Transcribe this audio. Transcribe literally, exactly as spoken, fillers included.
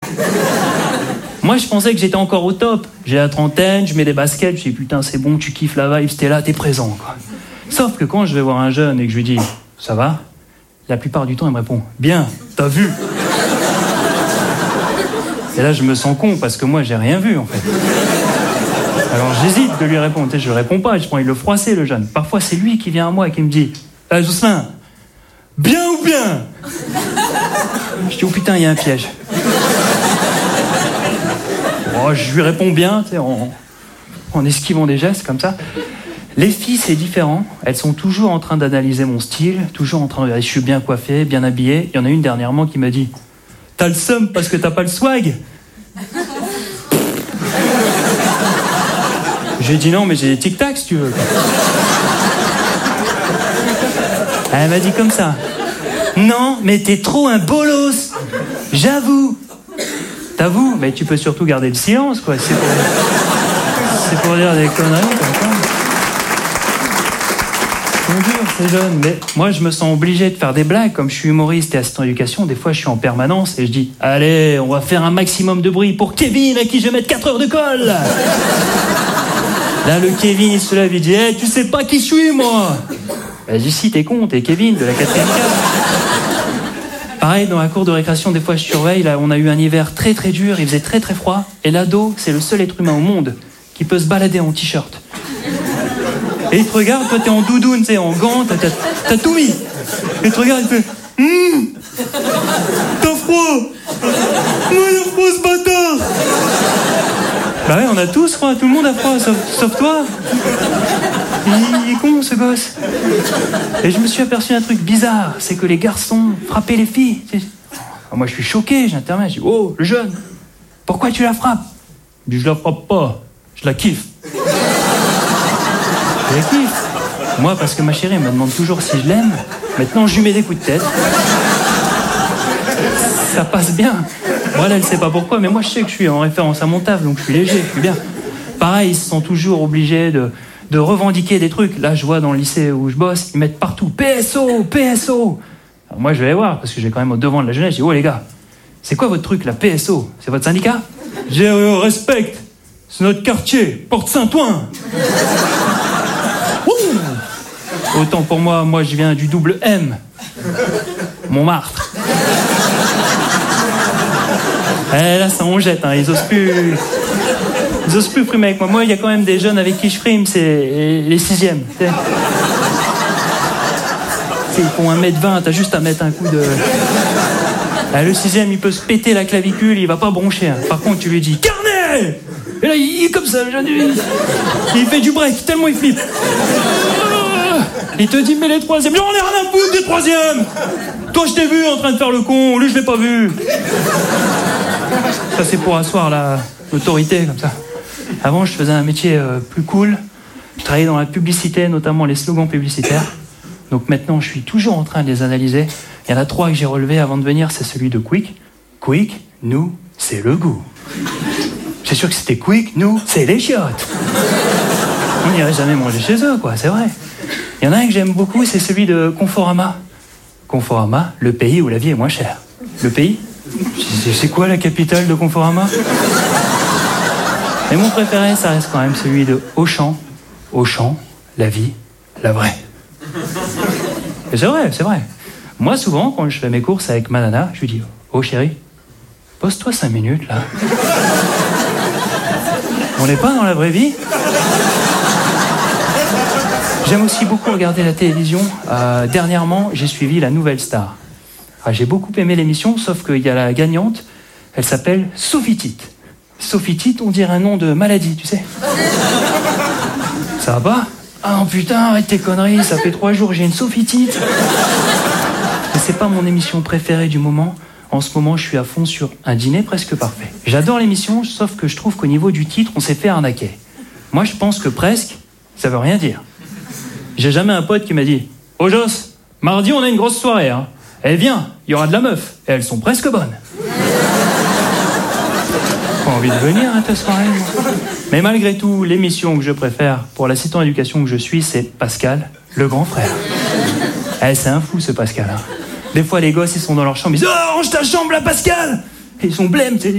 Moi, je pensais que j'étais encore au top. J'ai la trentaine, je mets des baskets, je dis putain, c'est bon, tu kiffes la vibe, t'es là, t'es présent, quoi. Sauf que quand je vais voir un jeune et que je lui dis ça va, la plupart du temps, il me répond bien, t'as vu. Et là, je me sens con parce que moi, j'ai rien vu, en fait. Alors, j'hésite de lui répondre. Tu sais, je réponds pas, je prends le froisser, le jeune. Parfois, c'est lui qui vient à moi et qui me dit ah, Jocelyn, bien ou bien? Je dis oh putain, il y a un piège. Oh, je lui réponds bien, tu sais, en, en esquivant des gestes comme ça. Les filles, c'est différent. Elles sont toujours en train d'analyser mon style, toujours en train de regarder, je suis bien coiffé, bien habillé. Il y en a une dernièrement qui m'a dit t'as le seum parce que t'as pas le swag? J'ai dit non, mais j'ai des tic-tac si tu veux. Elle m'a dit comme ça. Non, mais t'es trop un bolos. J'avoue. T'avoues, mais tu peux surtout garder le silence, quoi. C'est pour, c'est pour dire des conneries comme ça. C'est dur, c'est jeune, mais moi je me sens obligé de faire des blagues. Comme je suis humoriste et assistant d'éducation, des fois je suis en permanence et je dis allez, on va faire un maximum de bruit pour Kevin à qui je vais mettre quatre heures de colle. Là le Kevin il se lève, il dit hey, tu sais pas qui je suis moi. Ben, je dis si t'es con, t'es Kevin de la quatrième classe. Pareil, dans la cour de récréation, des fois je surveille, là on a eu un hiver très très dur, il faisait très très froid, et l'ado c'est le seul être humain au monde qui peut se balader en t-shirt. Et il te regarde, toi t'es en doudoune, tu sais, en gants, t'as, t'as, t'as tout mis. Et il te regarde, il fait hum, t'as froid. Moi il a froid ce bâtard. Bah ouais, on a tous froid, tout le monde a froid, sauf, sauf toi. Il, il est con ce gosse. Et je me suis aperçu d'un truc bizarre, c'est que les garçons frappaient les filles. Alors moi je suis choqué, j'interviens, je dis oh le jeune, pourquoi tu la frappes? Je dis je la frappe pas, je la kiffe. Je la kiffe. Moi, parce que ma chérie me demande toujours si je l'aime. Maintenant, je lui mets des coups de tête. Ça passe bien. Voilà, elle ne sait pas pourquoi, mais moi, je sais que je suis en référence à mon taf, donc je suis léger, je suis bien. Pareil, ils se sont toujours obligés de, de revendiquer des trucs. Là, je vois dans le lycée où je bosse, ils mettent partout P S O, P S O. Alors moi, je vais les voir, parce que j'ai quand même au devant de la jeunesse. Je dis, oh les gars, c'est quoi votre truc, la P S O? C'est votre syndicat? J'ai oh, respecte. C'est notre quartier, Porte Saint-Ouen. Autant pour moi, moi je viens du double M. Montmartre. Eh là, ça on jette, hein. Ils osent plus. Ils osent plus frimer avec moi. Moi, il y a quand même des jeunes avec qui je frime, c'est les sixièmes. T'sais. T'sais, ils font un mètre vingt, t'as juste à mettre un coup de. Ah, le sixième, il peut se péter la clavicule, il va pas broncher. Hein. Par contre, tu lui dis carnet. Et là, il est comme ça, le jeune. Il fait du break, tellement il flippe. Il te dit, mais les troisièmes, j'en ai rien à foutre des troisièmes. Toi, je t'ai vu en train de faire le con, lui, je l'ai pas vu. Ça, c'est pour asseoir la, l'autorité, comme ça. Avant, je faisais un métier euh, plus cool. Je travaillais dans la publicité, notamment les slogans publicitaires. Donc maintenant, je suis toujours en train de les analyser. Il y en a trois que j'ai relevés avant de venir, c'est celui de Quick. Quick, nous, c'est le goût. C'est sûr que c'était Quick, nous, c'est les chiottes. On n'irait jamais manger chez eux, quoi, c'est vrai. Il y en a un que j'aime beaucoup, c'est celui de Conforama. Conforama, le pays où la vie est moins chère. Le pays? C'est quoi la capitale de Conforama? Mais mon préféré, ça reste quand même celui de Auchan. Auchan, la vie, la vraie. Et c'est vrai, c'est vrai. Moi, souvent, quand je fais mes courses avec ma nana, je lui dis « Oh chérie, pose-toi cinq minutes, là. On n'est pas dans la vraie vie ?» J'aime aussi beaucoup regarder la télévision. Euh, dernièrement, j'ai suivi La Nouvelle Star. Ah, j'ai beaucoup aimé l'émission, sauf qu'il y a la gagnante. Elle s'appelle Sophie Tite. Sophie Tite, on dirait un nom de maladie, tu sais. Ça va pas? Ah oh, putain, arrête tes conneries, ça fait trois jours, j'ai une Sophie Tite. Mais c'est pas mon émission préférée du moment. En ce moment, je suis à fond sur Un dîner presque parfait. J'adore l'émission, sauf que je trouve qu'au niveau du titre, on s'est fait arnaquer. Moi, je pense que presque, ça veut rien dire. J'ai jamais un pote qui m'a dit « Oh Joss, mardi on a une grosse soirée, hein. Elle vient, il y aura de la meuf, et elles sont presque bonnes. » Pas envie de venir à ta soirée. Mais malgré tout, l'émission que je préfère pour l'assistant d'éducation que je suis, c'est Pascal, le grand frère. Eh, c'est un fou ce Pascal. Hein. Des fois les gosses ils sont dans leur chambre, ils disent « Oh, range ta chambre là Pascal !» Et ils sont blêmes,